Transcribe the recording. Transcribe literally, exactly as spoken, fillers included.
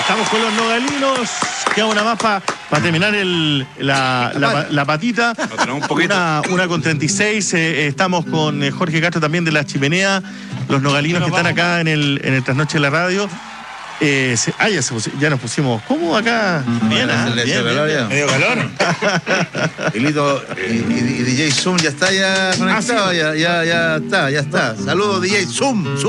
Estamos con los nogalinos. Queda una más para pa terminar el, la, la, la patita. Un poquito. Una, una con treinta y seis. Eh, estamos con eh, Jorge Castro también de La Chimenea. Los nogalinos que están acá en el, en el Trasnoche de la Radio. Eh, se, ah, ya, se pusi, ya nos pusimos. ¿Cómo acá? Bien, bueno, ¿eh? Bien, bien, bien. Medio calor. Y, Lito, y, y, y D J Zoom ya está ya conectado, Ah, sí. ya, ya, ya está, ya está. Saludos D J Zoom. Zoom.